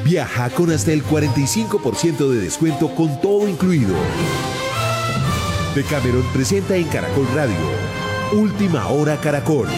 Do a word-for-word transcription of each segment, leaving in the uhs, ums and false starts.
Viaja con hasta el cuarenta y cinco por ciento de descuento con todo incluido. Decameron presenta en Caracol Radio Última Hora Caracol.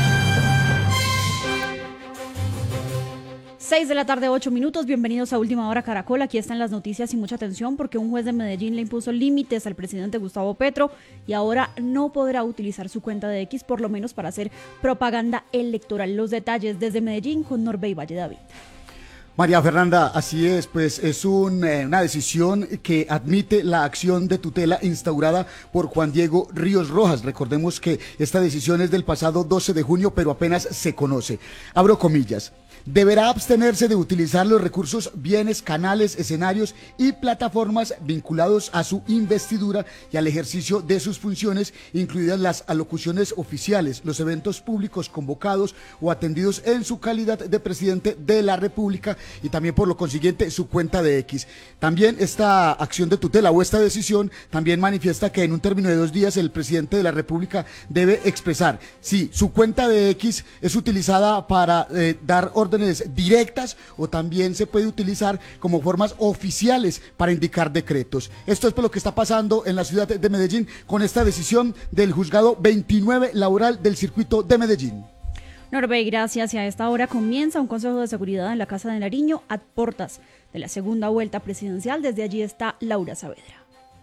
seis de la tarde, ocho minutos. Bienvenidos a Última Hora Caracol. Aquí están las noticias y mucha atención porque un juez de Medellín le impuso límites al presidente Gustavo Petro y ahora no podrá utilizar su cuenta de X, por lo menos para hacer propaganda electoral. Los detalles desde Medellín con Norbey Valle David. María Fernanda, así es, pues es un, eh, una decisión que admite la acción de tutela instaurada por Juan Diego Ríos Rojas. Recordemos que esta decisión es del pasado doce de junio, pero apenas se conoce. Abro comillas. Deberá abstenerse de utilizar los recursos, bienes, canales, escenarios y plataformas vinculados a su investidura y al ejercicio de sus funciones, incluidas las alocuciones oficiales, los eventos públicos convocados o atendidos en su calidad de presidente de la República y también por lo consiguiente su cuenta de X. También esta acción de tutela o esta decisión también manifiesta que en un término de dos días el presidente de la República debe expresar si su cuenta de X es utilizada para eh, dar órdenes directas o también se puede utilizar como formas oficiales para indicar decretos. Esto es por lo que está pasando en la ciudad de Medellín con esta decisión del juzgado veintinueve laboral del circuito de Medellín. Norbey, gracias. Y a esta hora comienza un consejo de seguridad en la Casa de Nariño a puertas de la segunda vuelta presidencial. Desde allí está Laura Saavedra.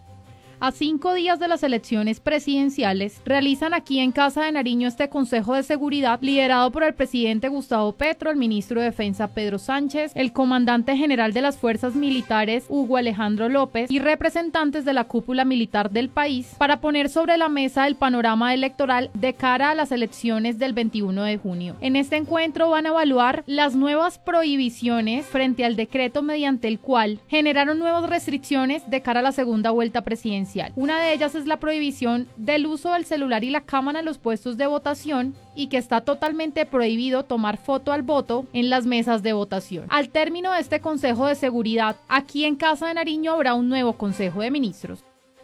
A cinco días de las elecciones presidenciales, realizan aquí en Casa de Nariño este Consejo de Seguridad liderado por el presidente Gustavo Petro, el ministro de Defensa Pedro Sánchez, el comandante general de las Fuerzas Militares Hugo Alejandro López y representantes de la cúpula militar del país para poner sobre la mesa el panorama electoral de cara a las elecciones del veintiuno de junio. En este encuentro van a evaluar las nuevas prohibiciones frente al decreto mediante el cual generaron nuevas restricciones de cara a la segunda vuelta presidencial. Una de ellas es la prohibición del uso del celular y la cámara en los puestos de votación y que está totalmente prohibido tomar foto al voto en las mesas de votación. Al término de este Consejo de Seguridad, aquí en Casa de Nariño habrá un nuevo Consejo de Ministros.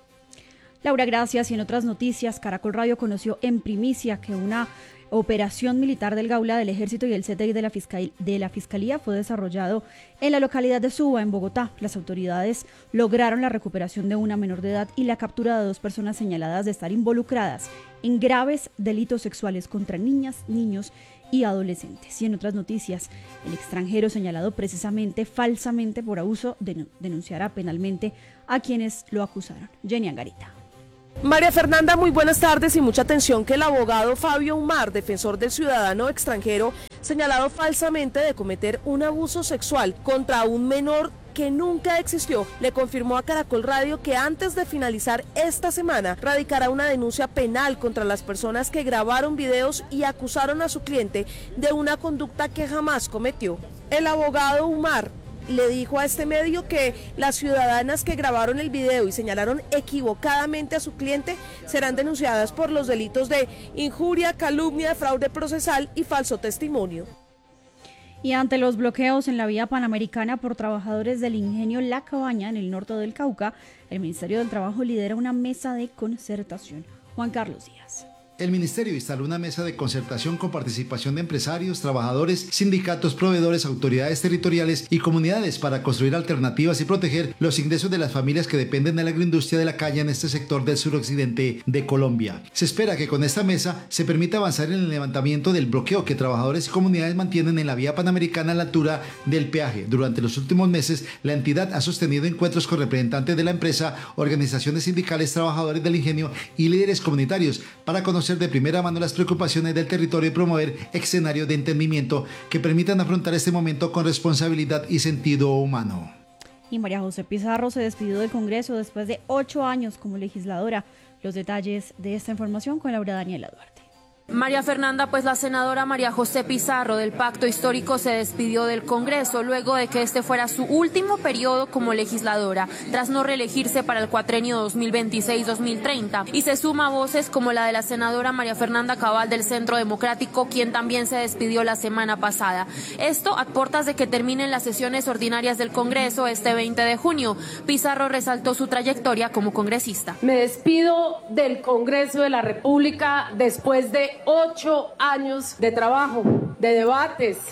Laura, gracias. Y en otras noticias, Caracol Radio conoció en primicia que una operación militar del Gaula del Ejército y el C T I de la, Fiscal, de la Fiscalía fue desarrollado en la localidad de Suba, en Bogotá. Las autoridades lograron la recuperación de una menor de edad y la captura de dos personas señaladas de estar involucradas en graves delitos sexuales contra niñas, niños y adolescentes. Y en otras noticias, el extranjero señalado precisamente falsamente por abuso denunciará penalmente a quienes lo acusaron. Jenny Angarita. María Fernanda, muy buenas tardes y mucha atención que el abogado Fabio Umar, defensor del ciudadano extranjero, señalado falsamente de cometer un abuso sexual contra un menor que nunca existió, le confirmó a Caracol Radio que antes de finalizar esta semana radicará una denuncia penal contra las personas que grabaron videos y acusaron a su cliente de una conducta que jamás cometió. El abogado Umar le dijo a este medio que las ciudadanas que grabaron el video y señalaron equivocadamente a su cliente serán denunciadas por los delitos de injuria, calumnia, fraude procesal y falso testimonio. Y ante los bloqueos en la vía panamericana por trabajadores del ingenio La Cabaña en el norte del Cauca, el Ministerio del Trabajo lidera una mesa de concertación. Juan Carlos Díaz. El Ministerio instaló una mesa de concertación con participación de empresarios, trabajadores, sindicatos, proveedores, autoridades territoriales y comunidades para construir alternativas y proteger los ingresos de las familias que dependen de la agroindustria de la caña en este sector del suroccidente de Colombia. Se espera que con esta mesa se permita avanzar en el levantamiento del bloqueo que trabajadores y comunidades mantienen en la vía panamericana a la altura del peaje. Durante los últimos meses, la entidad ha sostenido encuentros con representantes de la empresa, organizaciones sindicales, trabajadores del ingenio y líderes comunitarios para conocer de primera mano las preocupaciones del territorio y promover escenarios de entendimiento que permitan afrontar este momento con responsabilidad y sentido humano. Y María José Pizarro se despidió del Congreso después de ocho años como legisladora. Los detalles de esta información con Laura Daniela Duarte. María Fernanda, pues la senadora María José Pizarro del Pacto Histórico se despidió del Congreso luego de que este fuera su último periodo como legisladora, tras no reelegirse para el cuatrenio dos mil veintiséis dos mil treinta, y se suma a voces como la de la senadora María Fernanda Cabal del Centro Democrático, quien también se despidió la semana pasada. Esto a puertas de que terminen las sesiones ordinarias del Congreso este veinte de junio. Pizarro resaltó su trayectoria como congresista. Me despido del Congreso de la República después de ocho años de trabajo, de debates,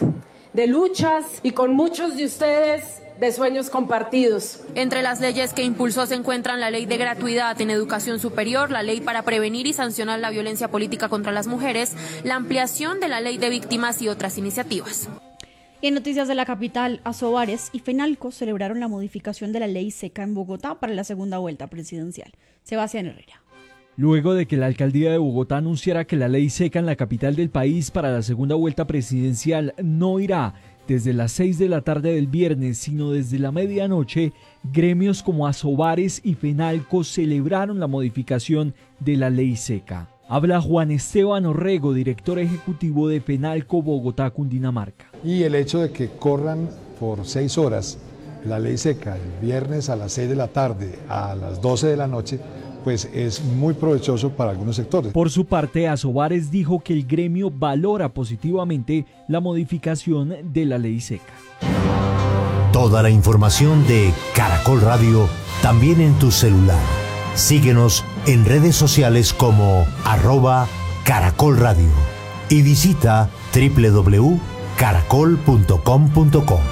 de luchas y con muchos de ustedes de sueños compartidos. Entre las leyes que impulsó se encuentran la ley de gratuidad en educación superior, la ley para prevenir y sancionar la violencia política contra las mujeres, la ampliación de la ley de víctimas y otras iniciativas. Y en noticias de la capital, Asobares y Fenalco celebraron la modificación de la ley seca en Bogotá para la segunda vuelta presidencial. Sebastián Herrera. Luego de que la alcaldía de Bogotá anunciara que la ley seca en la capital del país para la segunda vuelta presidencial no irá desde las seis de la tarde del viernes, sino desde la medianoche, gremios como Asobares y Fenalco celebraron la modificación de la ley seca. Habla Juan Esteban Orrego, director ejecutivo de Fenalco Bogotá, Cundinamarca. Y el hecho de que corran por seis horas la ley seca el viernes a las seis de la tarde a las doce de la noche, pues es muy provechoso para algunos sectores. Por su parte, Asobares dijo que el gremio valora positivamente la modificación de la ley seca. Toda la información de Caracol Radio también en tu celular. Síguenos en redes sociales como arroba Caracol Radio y visita doble u doble u doble u punto caracol punto com punto co.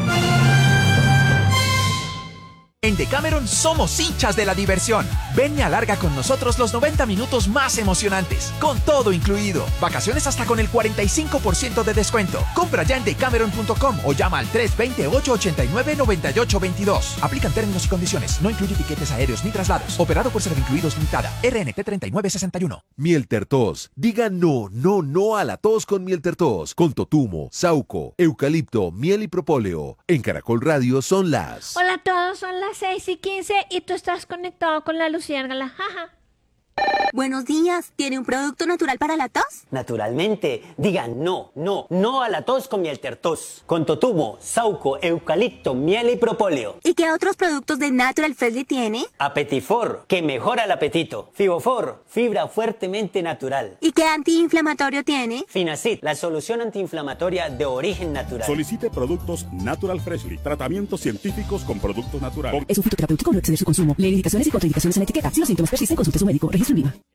En Decameron somos hinchas de la diversión. Ven y alarga con nosotros los noventa minutos más emocionantes, con todo incluido. Vacaciones hasta con el cuarenta y cinco por ciento de descuento. Compra ya en decameron punto com o llama al tres dos cero, ocho ocho nueve, nueve ocho dos dos. Aplican términos y condiciones. No incluye tiquetes aéreos ni traslados. Operado por Servincluidos Limitada. R N T treinta y nueve sesenta y uno. Miel Tertos. Diga no, no, no a la tos con Miel Tertos. Con totumo, sauco, eucalipto, miel y propóleo. En Caracol Radio son las... Hola a todos, son las seis y quince y tú estás conectado con la luciérgala, jaja. Buenos días, ¿tiene un producto natural para la tos? Naturalmente, digan no, no, no a la tos con Miel Tertos. Con totumo, sauco, eucalipto, miel y propóleo. ¿Y qué otros productos de Natural Freshly tiene? Apetifor, que mejora el apetito. Fibofor, fibra fuertemente natural. ¿Y qué antiinflamatorio tiene? Finacid, la solución antiinflamatoria de origen natural. Solicite productos Natural Freshly, tratamientos científicos con productos naturales. Es un fitoterapéutico, no exceder su consumo. Lee indicaciones y contraindicaciones en la etiqueta. Si los síntomas persisten, consulte a su médico. Registro en Viva.